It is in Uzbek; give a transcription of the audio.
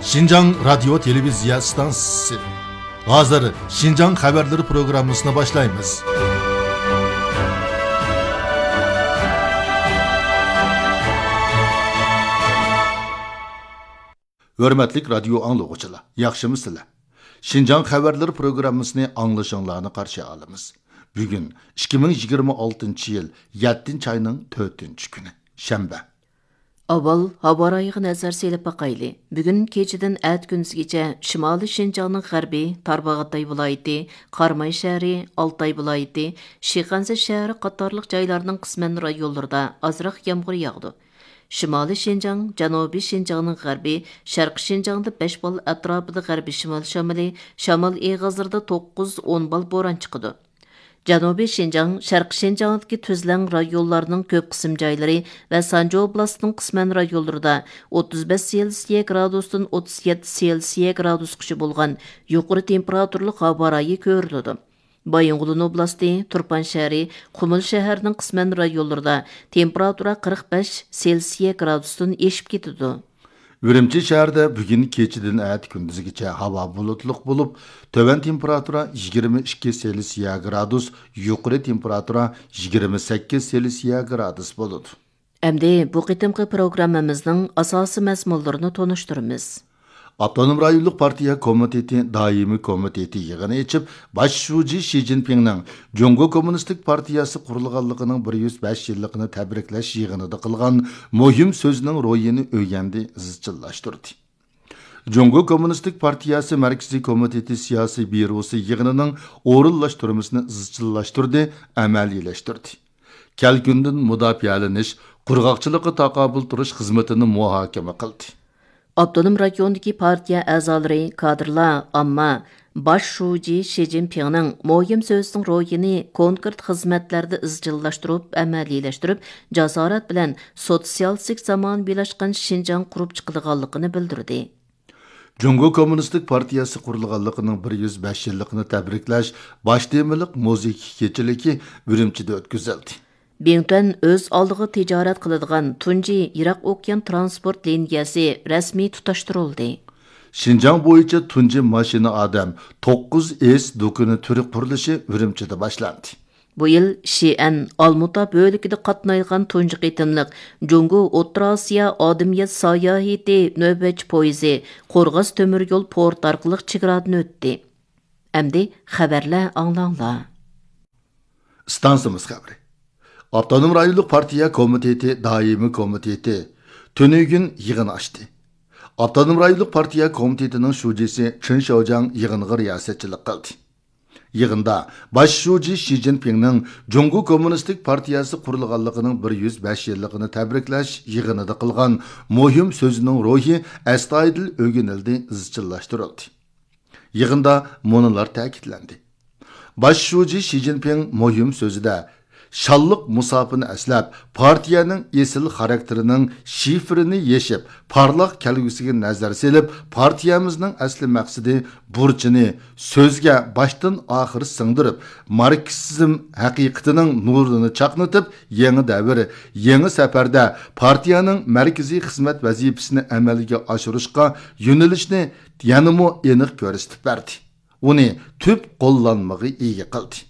Şinjan Radyo Televizya Stansiyası. Hazır Şinjan Haberleri programmasına başlayımız. Hörmetlik radyo anlıqçılar, yaxşımısınızlar? Şinjan Haberleri programmasını anlaşanlarını qarşı alımız. Bugün 2026 yıl 7 ayının 4 günü, şembe. Avval havo rayığı nazar selip baqaylı. Bugün keçidin ət gündüzgece Şimali Şinjanның G'arbiy Tarbag'atay viloyati, Qarmay shahri, Altay viloyati, Shixansi shahri qatorliq joylarning qisman rayonlarida azroq yomg'ir yog'di. Şimali Şinjan, Janubiy Şinjanның G'arbiy, Sharqiy Şinjanda 5 bal atrofida g'arbiy shimol shamoli, shamol eg'azirda 9-10 bal bo'ron chiqdi. Janubiy Şinjan, Sharqiy Şinjandagi tuzlang rayonlarning ko'p qism joylari va Sanjo oblastining qisman rayonlarida 35 Selsiya gradusdan 37 Selsiya gradusgacha bo'lgan yuqori temperaturli havo rayi ko'rildi. Bayınqulun oblasti, Turpan shahri, Qumul shahrining qisman rayonlarida temperatura 45 Selsiya gradusdan eshib ketdi. Ürümçi şəhərdə bugün keçidin ət gündüzgəcə hava bulutluq olub, töven temperatura 22 Selsiya gradus, yuqori temperatura 28 Selsiya gradus boludu. Əmdi bu qitimqi programmamızның asası məzmunlarını tonuşturumuz. Avtonom rayonluq partiya komiteti daimi komiteti yığını içib, baş şuji Xi Jinpingning Jungo Kommunistik Partiyası qurulğanlığının 105 yıllıqını təbrikləş yığınıda qılğan muhim sözünün royini öyrəndi, izchillaşdırdı. Jungo Kommunistik Partiyası Mərkəzi Komiteti Siyasi Bürosu yığınının orunlaşdırmasını izchillaşdırdı, əməliləşdirdi. Kəlgündün müdafiəliniş, qurğaqçılıqı taqabül turuş xizmetini muhakeme qıldı. Abdunum rayondagi partiya a'zolari, kadrlar, amma baş şuji Xi Jinpingning muhim so'zining ro'yini konkret xizmatlarda izchillashtirib, amaliyləştirib, jasorat bilan sotsialistik zamon birlashgan Şinjan qurib chiqadiganligini bildirdi. Jungo Kommunistik Partiyası qurulğanlığının 105 yıllıqını təbriklash baş temiliq musiqi keçiliki Ürümçide ötküzildi. Bingtön öz aldığı ticaret qiladigan Tunji Irak Okean transport liniyasi rasmiy tutashtirildi. Şinjan bo'yicha Tunji mashina adam 9 S do'koni turi qurilishi Ürümchida boshlandi. Bu yil Xi'an Almuta bo'ligida qatnaydigan tunji qitimliq Jungo O'rta Osiyo odamiyat sayohati navbatchi poyezi Qo'rg'os temir yo'l port orqali chegaradan o'tdi. Endi xabarlar anglanglar. Stansiyamiz xabari. Avtonom rayonluq partiya komiteti daimi komiteti tönügün yığın açtı. Avtonom rayonluq partiya komitetining shujisi Chen Xiaojang yığınğa riyasatchilik qildi. Yığında baş shuji Xi Jinpingning Jungo Kommunistik Partiyasi qurilganligining 105 yilligini tabriklash yig'inida qilgan muhim so'zining ro'yi astoydil o'rganildi, izchillashtirildi. Yig'inda monolar ta'kidlandi. Baş shuji Xi Jinping muhim so'zida Şallık musafını əslab, partiyanın esil xarakterinin şifrini yeşib, parlaq kelgüsüge nəzər selib, partiyamızın əsli məqsidi burçini sözge başdan axır sındırıb, Marksizm həqiqətinin nurunu çaqnıtıp, yeni dəvr, yeni səfərdə partiyanın mərkəzi xizmət vəzifəsini əməliga aşırışqa yönəlişini yanımı eniq görüstüb bərdi. Onu tüp qollanmağı iyi qıldı.